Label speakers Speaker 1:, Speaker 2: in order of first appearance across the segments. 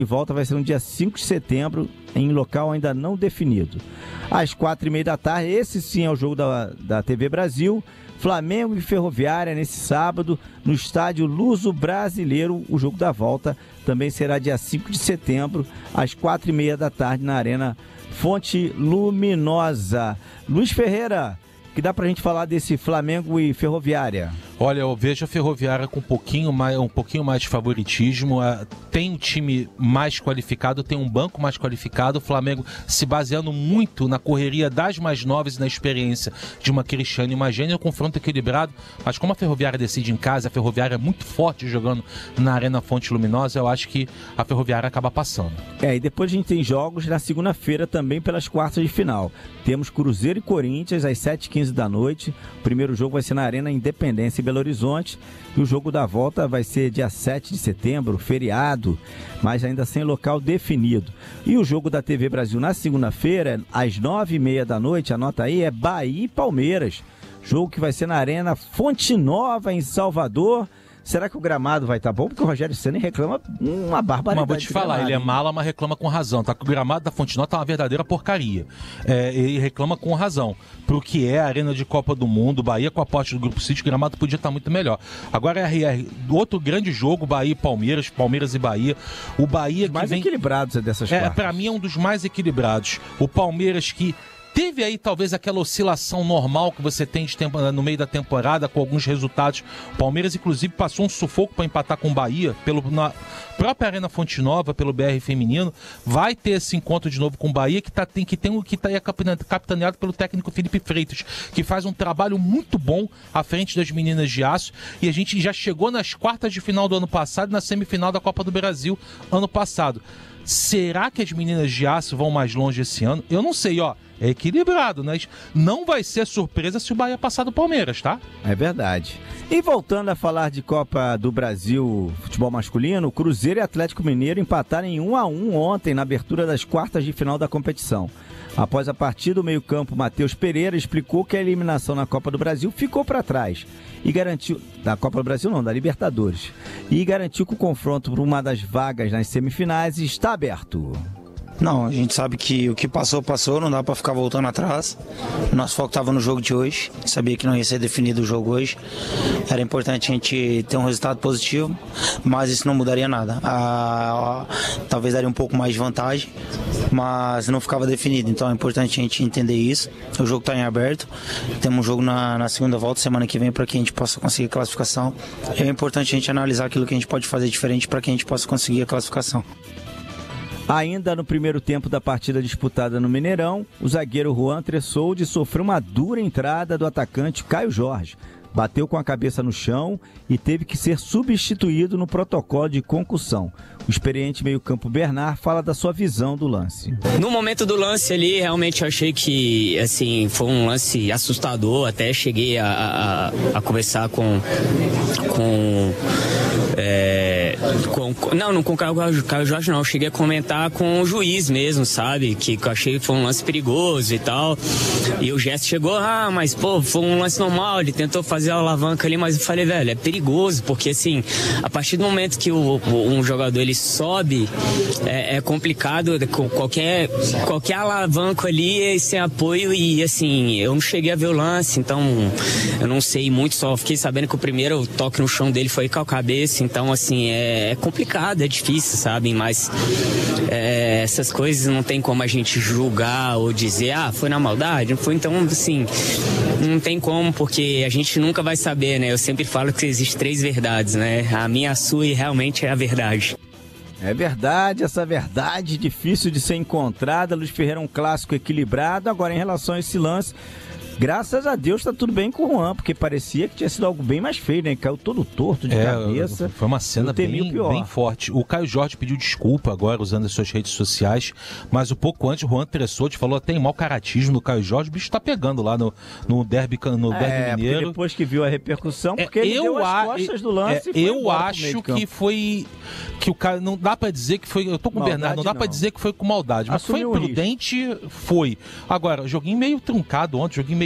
Speaker 1: e volta vai ser no dia 5 de setembro, em local ainda não definido. Às 4h30 da tarde, esse sim é o jogo da TV Brasil, Flamengo e Ferroviária nesse sábado, no estádio Luso Brasileiro. O jogo da volta também será dia 5 de setembro, às 4h30 da tarde, na Arena Fonte Luminosa. Luiz Ferreira, que dá pra gente falar desse Flamengo e Ferroviária?
Speaker 2: Olha, eu vejo a Ferroviária com um pouquinho mais de favoritismo, tem um time mais qualificado, tem um banco mais qualificado, o Flamengo se baseando muito na correria das mais novas e na experiência de uma Cristiane e uma Gênia, um confronto equilibrado, mas como a Ferroviária decide em casa, a Ferroviária é muito forte jogando na Arena Fonte Luminosa, eu acho que a Ferroviária acaba passando.
Speaker 1: E depois a gente tem jogos na segunda-feira também pelas quartas de final. Temos Cruzeiro e Corinthians às 7h15 da noite, o primeiro jogo vai ser na Arena Independência em Belo Horizonte, e o jogo da volta vai ser dia 7 de setembro, feriado, mas ainda sem local definido. E o jogo da TV Brasil na segunda-feira, às 9h30 da noite, anota aí, é Bahia e Palmeiras, jogo que vai ser na Arena Fonte Nova, em Salvador. Será que o gramado vai estar bom? Porque o Rogério Ceni reclama uma barbaridade.
Speaker 2: Mas vou te falar,
Speaker 1: gramado,
Speaker 2: ele é mala, mas reclama com razão. Tá? O gramado da Fonte Nova tá uma verdadeira porcaria. Ele reclama com razão. Pro que é a Arena de Copa do Mundo, Bahia com a aposta do Grupo City, o gramado podia estar muito melhor. Agora, outro grande jogo, Bahia e Palmeiras, Palmeiras e Bahia. O Bahia
Speaker 1: que mais equilibrados dessas quartas.
Speaker 2: Pra mim é um dos mais equilibrados. O Palmeiras que teve aí talvez aquela oscilação normal que você tem no meio da temporada, com alguns resultados. O Palmeiras, inclusive, passou um sufoco para empatar com o Bahia, na própria Arena Fonte Nova, pelo BR Feminino. Vai ter esse encontro de novo com o Bahia, que está capitaneado pelo técnico Felipe Freitas, que faz um trabalho muito bom à frente das meninas de aço. E a gente já chegou nas quartas de final do ano passado e na semifinal da Copa do Brasil ano passado. Será que as meninas de aço vão mais longe esse ano? Eu não sei, é equilibrado, mas não vai ser surpresa se o Bahia passar do Palmeiras, tá?
Speaker 1: É verdade. E voltando a falar de Copa do Brasil futebol masculino, Cruzeiro e Atlético Mineiro empataram em 1-1 ontem na abertura das quartas de final da competição. Após a partida, o meio-campo Matheus Pereira explicou que a eliminação na Copa do Brasil ficou para trás e garantiu, da Copa do Brasil não, da Libertadores, e garantiu que o confronto por uma das vagas nas semifinais está aberto.
Speaker 3: Não, a gente sabe que o que passou, não dá pra ficar voltando atrás. Nosso foco estava no jogo de hoje, sabia que não ia ser definido o jogo hoje. Era importante a gente ter um resultado positivo, mas isso não mudaria nada. Talvez daria um pouco mais de vantagem, mas não ficava definido, então é importante a gente entender isso. O jogo está em aberto, temos um jogo na segunda volta, semana que vem, para que a gente possa conseguir a classificação. É importante a gente analisar aquilo que a gente pode fazer diferente para que a gente possa conseguir a classificação.
Speaker 1: Ainda no primeiro tempo da partida disputada no Mineirão, o zagueiro Juan Tressoldi sofreu uma dura entrada do atacante Caio Jorge. Bateu com a cabeça no chão e teve que ser substituído no protocolo de concussão. O experiente meio-campo Bernard fala da sua visão do lance.
Speaker 4: No momento do lance ali, realmente eu achei que assim, foi um lance assustador. Até cheguei a conversar com o Caio Jorge não, eu cheguei a comentar com o juiz mesmo, sabe, que eu achei que foi um lance perigoso e tal, e o gesto chegou, mas pô, foi um lance normal, ele tentou fazer a alavanca ali, mas eu falei, velho, é perigoso, porque assim, a partir do momento que um jogador ele sobe, é complicado, qualquer alavanca ali sem apoio, e assim, eu não cheguei a ver o lance, então eu não sei muito, só fiquei sabendo que o primeiro toque no chão dele foi com a cabeça, então assim, é complicado, é difícil, sabe, mas essas coisas não tem como a gente julgar ou dizer, foi na maldade, não foi, então assim, não tem como, porque a gente nunca vai saber, né, eu sempre falo que existem 3 verdades, né, a minha, a sua e realmente é a verdade.
Speaker 1: É verdade, essa verdade difícil de ser encontrada. Luiz Ferreira é um clássico equilibrado. Agora, em relação a esse lance, graças a Deus tá tudo bem com o Juan, porque parecia que tinha sido algo bem mais feio, né? Caiu todo torto de cabeça.
Speaker 2: Foi uma cena bem forte. O Caio Jorge pediu desculpa agora, usando as suas redes sociais, mas um pouco antes o Juan Tressoldi falou, tem mau caratismo no Caio Jorge, o bicho tá pegando lá no derby Mineiro.
Speaker 1: Depois que viu a repercussão, porque ele deu as costas do lance e foi
Speaker 2: eu acho que foi... que o cara, não dá pra dizer que foi, eu tô com o Bernardo, não dá pra dizer que foi com maldade, mas foi imprudente, foi. Agora, joguinho meio truncado ontem, joguinho meio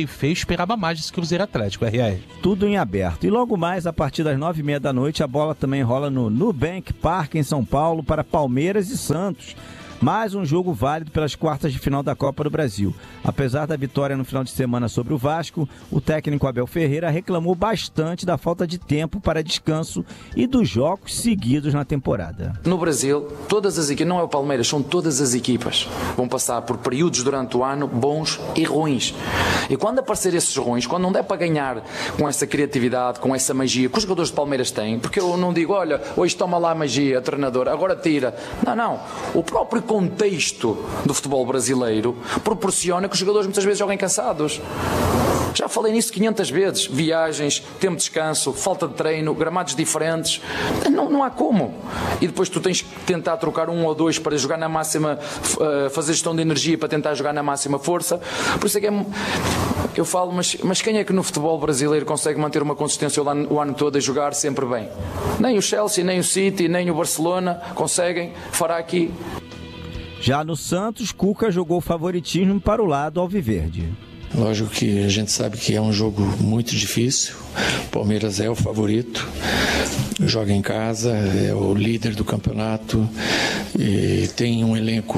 Speaker 2: meio feio, esperava mais desse Cruzeiro Atlético, RR.
Speaker 1: Tudo em aberto. E logo mais, a partir das 9h30 da noite, a bola também rola no Nubank Park, em São Paulo, para Palmeiras e Santos. Mais um jogo válido pelas quartas de final da Copa do Brasil. Apesar da vitória no final de semana sobre o Vasco, o técnico Abel Ferreira reclamou bastante da falta de tempo para descanso e dos jogos seguidos na temporada.
Speaker 5: No Brasil, todas as equipas, não é o Palmeiras, são todas as equipas, vão passar por períodos durante o ano bons e ruins. E quando aparecer esses ruins, quando não der para ganhar com essa criatividade, com essa magia que os jogadores de Palmeiras têm, porque eu não digo, olha, hoje toma lá a magia, treinador, agora tira. Não. O próprio contexto do futebol brasileiro proporciona que os jogadores muitas vezes joguem cansados. Já falei nisso 500 vezes. Viagens, tempo de descanso, falta de treino, gramados diferentes. Não há como. E depois tu tens que tentar trocar um ou dois para jogar na máxima, fazer gestão de energia para tentar jogar na máxima força. Por isso é que eu falo, mas quem é que no futebol brasileiro consegue manter uma consistência o ano todo a jogar sempre bem? Nem o Chelsea, nem o City, nem o Barcelona conseguem. Fará aqui.
Speaker 1: Já no Santos, Cuca jogou favoritismo para o lado alviverde.
Speaker 6: Lógico que a gente sabe que é um jogo muito difícil. O Palmeiras é o favorito, joga em casa, é o líder do campeonato, e tem um elenco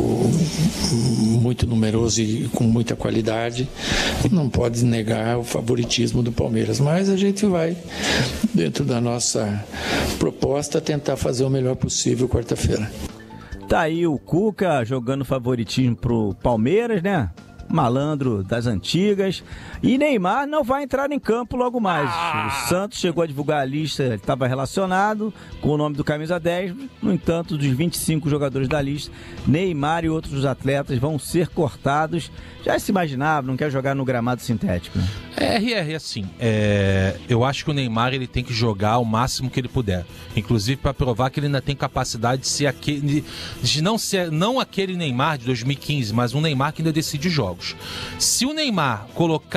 Speaker 6: muito numeroso e com muita qualidade. Não pode negar o favoritismo do Palmeiras, mas a gente vai, dentro da nossa proposta, tentar fazer o melhor possível quarta-feira.
Speaker 1: Tá aí o Cuca jogando favoritismo pro Palmeiras, né? Malandro das antigas. E Neymar não vai entrar em campo logo mais. O Santos chegou a divulgar a lista, ele estava relacionado com o nome do camisa 10. No entanto, dos 25 jogadores da lista, Neymar e outros atletas vão ser cortados. Já se imaginava, não quer jogar no gramado sintético.
Speaker 2: Assim, eu acho que o Neymar ele tem que jogar o máximo que ele puder. Inclusive para provar que ele ainda tem capacidade de ser aquele, de não aquele Neymar de 2015, mas um Neymar que ainda decide jogos. Se o Neymar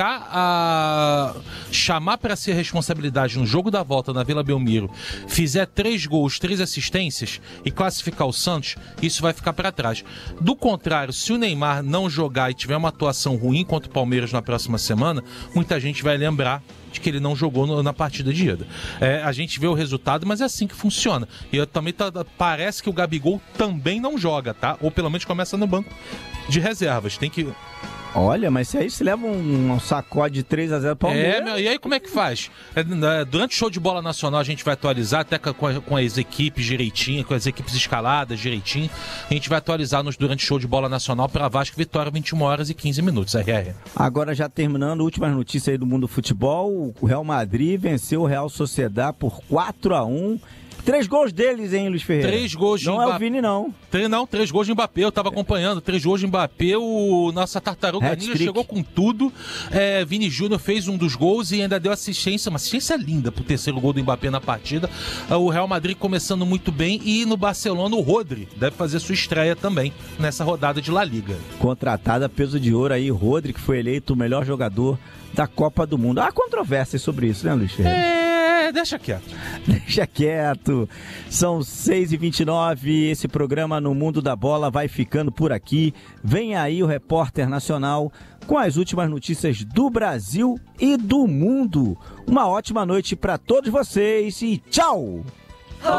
Speaker 2: chamar para ser responsabilidade no jogo da volta na Vila Belmiro, fizer 3 gols, 3 assistências e classificar o Santos, isso vai ficar para trás. Do contrário, se o Neymar não jogar e tiver uma atuação ruim contra o Palmeiras na próxima semana, muita gente vai lembrar de que ele não jogou na partida de ida. A gente vê o resultado, mas é assim que funciona. E também parece que o Gabigol também não joga, tá? Ou pelo menos começa no banco de reservas. Tem que...
Speaker 1: Olha, mas se aí se leva um sacode de 3-0 Palmeiras...
Speaker 2: E aí como é que faz? Durante o show de bola nacional a gente vai atualizar até com as equipes direitinho, com as equipes escaladas direitinho. A gente vai atualizar durante o show de bola nacional para Vasco Vitória, 21h15, RR.
Speaker 1: Agora já terminando, últimas notícias aí do mundo do futebol. O Real Madrid venceu o Real Sociedad por 4-1. 3 gols deles, hein, Luiz Ferreira?
Speaker 2: 3 gols de
Speaker 1: Mbappé. Não é o Vini, não. 3 gols de Mbappé, eu tava acompanhando. 3 gols de Mbappé, nossa tartaruga ninja chegou com tudo. Vini Júnior fez um dos gols e ainda deu assistência, uma assistência linda pro 3º gol do Mbappé na partida. O Real Madrid começando muito bem e no Barcelona o Rodri deve fazer sua estreia também nessa rodada de La Liga. Contratada peso de ouro aí, Rodri, que foi eleito o melhor jogador da Copa do Mundo. Há controvérsias sobre isso, né, Luiz Ferreira?
Speaker 2: Deixa quieto.
Speaker 1: Deixa quieto. São 6h29. Esse programa No Mundo da Bola vai ficando por aqui. Vem aí o Repórter Nacional com as últimas notícias do Brasil e do mundo. Uma ótima noite para todos vocês e tchau!